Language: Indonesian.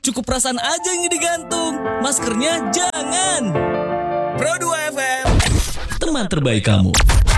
Cukup perasaan aja yang digantung. Maskernya jangan. Pro 2 FM, teman terbaik kamu.